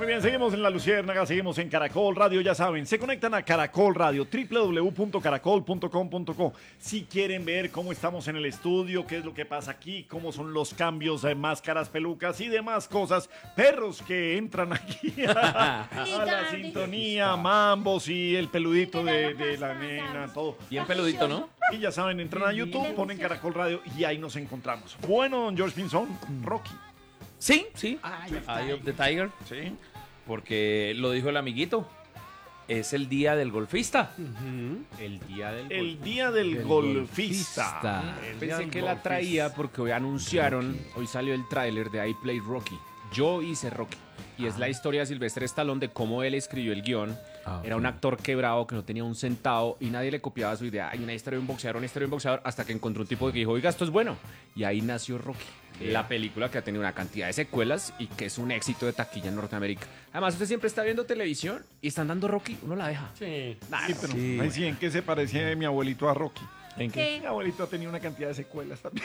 Muy bien, seguimos en La Luciérnaga, seguimos en Caracol Radio, ya saben, se conectan a Caracol Radio, www.caracol.com.co. Si quieren ver cómo estamos en el estudio, qué es lo que pasa aquí, cómo son los cambios de máscaras, pelucas y demás cosas, perros que entran aquí a la sintonía, mambos y el peludito de la nena, todo. Bien peludito, ¿no? Y ya saben, entran a YouTube, ponen Caracol Radio y ahí nos encontramos. Bueno, don George Pinzón, Rocky. Sí. Eye of the Tiger. Sí. Porque lo dijo el amiguito. Es el día del golfista. El día del El día del golfista. Pensé que la traía porque hoy anunciaron, hoy salió el tráiler de I Play Rocky. Yo hice Rocky. Y es la historia de Sylvester Stallone de cómo él escribió el guión. Era un actor quebrado que no tenía un centavo y nadie le copiaba su idea. Hay una historia de un boxeador, hasta que encontró un tipo que dijo, oiga, esto es bueno. Y ahí nació Rocky. La película que ha tenido una cantidad de secuelas y que es un éxito de taquilla en Norteamérica. Además, usted siempre está viendo televisión y están dando Rocky, uno la deja. Sí, pero ahí sí, ¿en qué se parecía mi abuelito a Rocky? ¿En qué? Mi abuelito ha tenido una cantidad de secuelas también.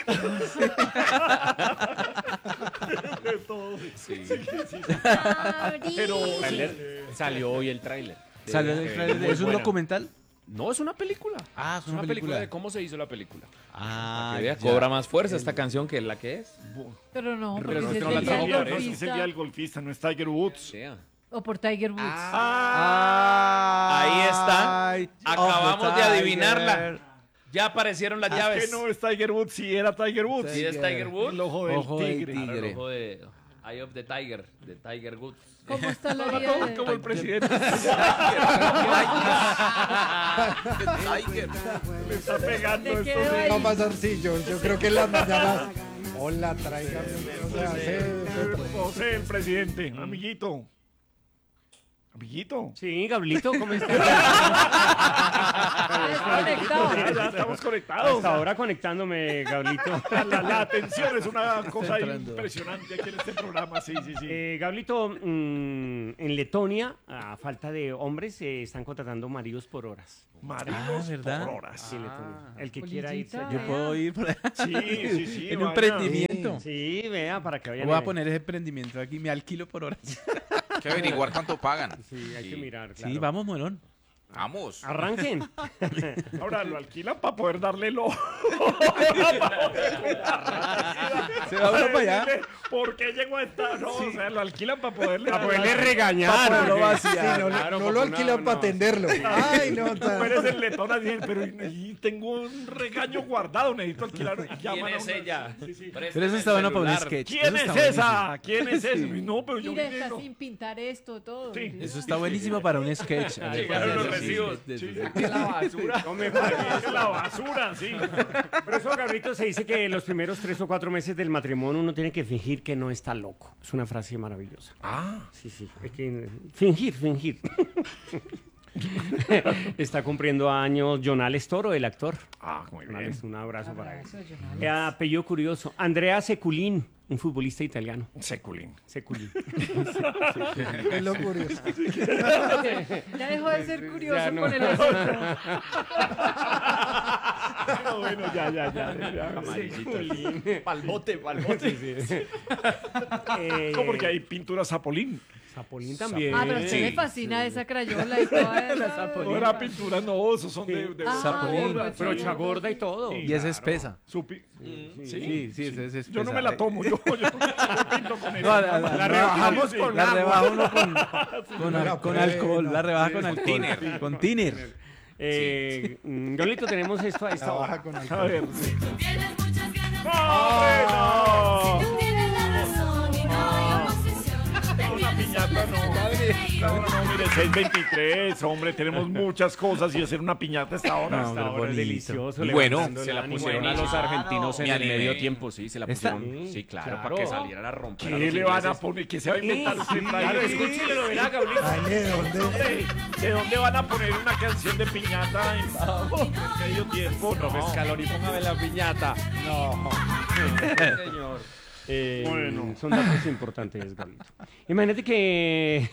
De todo. Sí. Pero Salió hoy el tráiler. ¿Salió el tráiler? ¿Es un documental? No, es una película. Ah, Es una película de cómo se hizo la película. Ah, Que cobra más fuerza esta canción que la que es. Pero no, Pero porque no es la el día trajo del por eso. es el día del golfista, no es Tiger Woods. Sea. O por Tiger Woods. Ahí está. Acabamos de adivinarla. Ya aparecieron las ¿Por llaves. qué no es Tiger Woods si era Tiger Woods? Sí, es Tiger Woods. El ojo del Ojo del tigre. tigre. Claro, el ojo de Eye of the Tiger, de Tiger Woods. ¿Cómo está la vida de... Como el presidente. Tiger. Le está pegando Te esto. quedó ahí. Va a pasar, sí, yo creo que en las mañanas. Hola, traigan. O sea, José, el presidente. Amiguito. Amiguito. Sí, Gablito, ¿cómo estás? Conectado. Ya estamos conectados. Hasta ahora conectándome, Gablito. La atención es una cosa impresionante aquí en este programa. Sí. Gablito, en Letonia, a falta de hombres, están contratando maridos por horas. Maridos ¿verdad? por horas. Sí, Letonia. El que quiera irse. Polillita. Yo puedo ir por allá. Sí. En un vaya. emprendimiento. Sí, vea, para que vayan. Voy a poner ese emprendimiento aquí, me alquilo por horas. Hay que averiguar cuánto pagan. Sí, hay que mirar, claro. Sí, vamos, Morón. Vamos. Arranquen. Ahora lo alquilan para poder darle el ojo. Se va uno para allá. ¿Por qué llegó a esta? No, o sea, lo alquilan para poderle Para poderle regañar. Para poderlo porque- vaciar. sí, no, Claro, no porque lo alquilan para atenderlo. Ay, no, Tú eres el letón así, pero y tengo un regaño guardado, necesito alquilar. Y ¿Quién llaman a es una- ella? Sí. Pero eso está bueno para un sketch. ¿Quién Eso es está esa? ¿Quién es esa? No, pero yo Mira, vine, está no. sin pintar esto, todo. Sí. buenísimo. Eso está buenísimo para un sketch. Llegaron los Sí, recibos. sí, sí. La basura. No me Es la basura, sí. Pero eso, Gabrielito, se dice que los primeros 3 o 4 meses del matrimonio uno tiene que fingir que no está loco. Es una frase maravillosa. Ah, Sí. Es que fingir. Está cumpliendo años Jonales Toro, el actor. muy bien. Jonales, un abrazo para él. Eso, Jonales. Apellido curioso. Andrea Seculín, un futbolista italiano. Seculín. Seculín. Es lo curioso. Ya dejó de ser curioso Ya no. con el asunto. Bueno, ya. Seculín. Palbote. No, porque hay pintura Zapolín. Zapolín también. Ah, pero a usted le fascina esa crayola y toda esa. No era pintura, no, esos son de Zapolín. pues Pero sí. chagorda y todo. Sí. Y es espesa. Sí. Sí, es espesa. Yo no me la tomo, yo pinto con No, ella. la rebajamos Sí. con la rebaja uno con alcohol, la rebaja con alcohol. tiner. Con tiner. Yolito, tenemos esto a esta hora. Trabaja con A alcohol. ver. Tienes muchas ganas. ¡No, hombre, no! Tienes la razón y no hay oposición. Una piñata no. No, mire, 6:23, hombre, tenemos muchas cosas y hacer una piñata a esta hora. No, Esta hora es bonito. delicioso. Bueno, levantando Se el la ánimo. pusieron a los argentinos en Me el animé. medio tiempo, sí, se la ¿Esta? pusieron. Sí, claro, Claro. para que salieran a romper. a ¿Qué los le van a ingleses. poner? ¿Qué se va a inventar usted? Claro, escúchelo, lo verá, Gabriel. Ay, ¿de dónde? ¿De dónde van a poner una canción de piñata en medio tiempo? Profe No. Scaloni, póngame la piñata. Señor. Bueno. Son datos importantes, Gabriel. Imagínate que...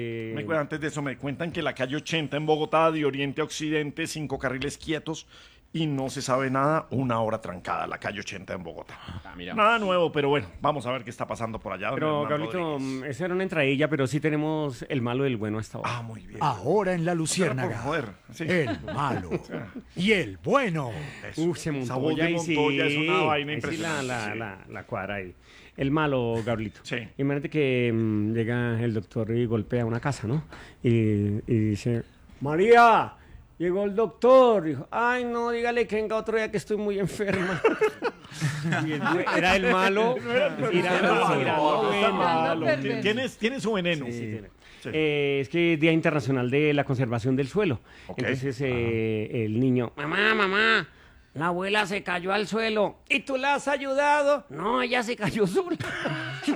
Antes de eso me cuentan que la calle 80 en Bogotá, de oriente a occidente, 5 carriles quietos, y no se sabe nada, 1 hora trancada la calle 80 en Bogotá. Mira. Nada nuevo, pero bueno, vamos a ver qué está pasando por allá. don Pero, Hernán Gabrielito, Rodríguez. esa era una entradilla, pero sí tenemos el malo y el bueno hasta ahora. Ah, muy bien. Ahora en la Por Luciérnaga. joder, sí. El malo y el bueno. Eso. Se Esa montó voz ya de y sí. Montoya es una vaina ahí sí impresionante. la cuadra ahí. El malo, Gabrielito. Sí. Imagínate que llega el doctor y golpea una casa, ¿no? Y dice, María, llegó el doctor. Dijo, ay, no, dígale que venga otro día que estoy muy enferma. Era el malo. Era malo. Tiene su veneno. Sí. Es que es Día Internacional de la Conservación del Suelo. Ok. Entonces el niño, mamá, la abuela se cayó al suelo. ¿Y tú la has ayudado? No, ella se cayó sola.